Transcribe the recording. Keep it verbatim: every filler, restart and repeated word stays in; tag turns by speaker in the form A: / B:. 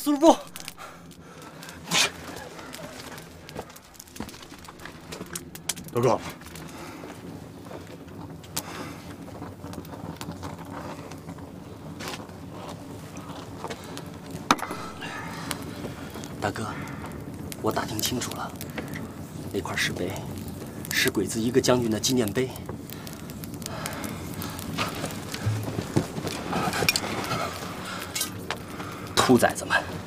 A: 四十步。
B: 大哥，
A: 大哥，我打听清楚了，那块石碑是鬼子一个将军的纪念碑。兔崽子们！